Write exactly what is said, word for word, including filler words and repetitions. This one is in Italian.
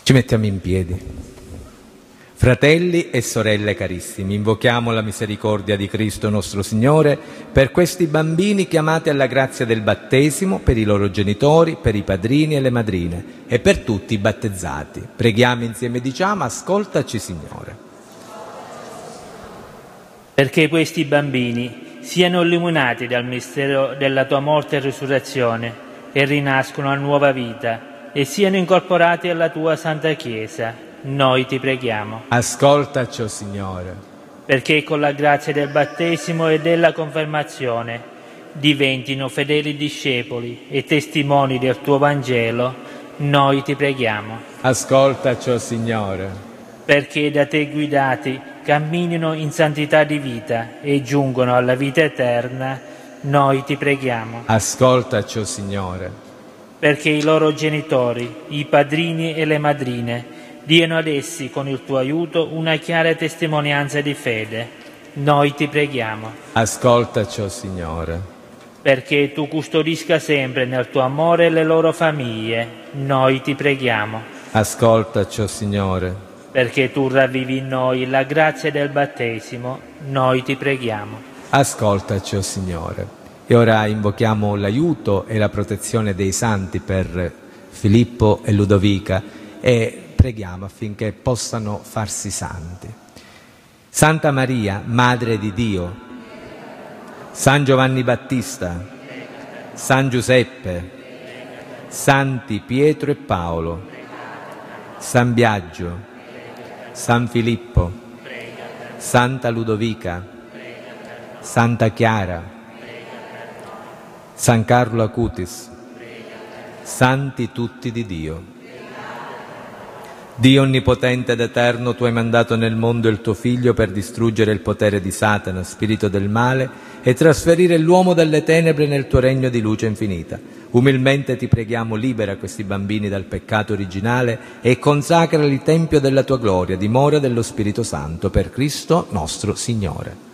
Ci mettiamo in piedi. Fratelli e sorelle carissimi, invochiamo la misericordia di Cristo nostro Signore per questi bambini chiamati alla grazia del battesimo, per i loro genitori, per i padrini e le madrine e per tutti i battezzati. Preghiamo insieme e diciamo: ascoltaci Signore. Perché questi bambini siano illuminati dal mistero della tua morte e risurrezione e rinascono a nuova vita e siano incorporati alla tua Santa Chiesa, noi ti preghiamo. Ascoltaci, o Signore. Perché con la grazia del battesimo e della confermazione diventino fedeli discepoli e testimoni del tuo Vangelo, noi ti preghiamo. Ascoltaci, o Signore. Perché da te guidati camminino in santità di vita e giungono alla vita eterna, noi ti preghiamo. Ascoltaci, o Signore. Perché i loro genitori, i padrini e le madrine diano ad essi, con il tuo aiuto, una chiara testimonianza di fede, noi ti preghiamo. Ascoltaci, o Signore. Perché tu custodisca sempre nel tuo amore le loro famiglie, noi ti preghiamo. Ascoltaci, o Signore. Perché tu ravvivi in noi la grazia del battesimo, noi ti preghiamo. Ascoltaci, o Signore. E ora invochiamo l'aiuto e la protezione dei santi per Filippo e Ludovica e preghiamo affinché possano farsi santi. Santa Maria, Madre di Dio, San Giovanni Battista, San Giuseppe, Santi Pietro e Paolo, San Biagio, San Filippo, Santa Ludovica, Santa Chiara, San Carlo Acutis, santi tutti di Dio. Dio onnipotente ed eterno, tu hai mandato nel mondo il tuo Figlio per distruggere il potere di Satana, spirito del male, e trasferire l'uomo dalle tenebre nel tuo regno di luce infinita. Umilmente ti preghiamo, libera questi bambini dal peccato originale e consacrali tempio della tua gloria, dimora dello Spirito Santo, per Cristo nostro Signore.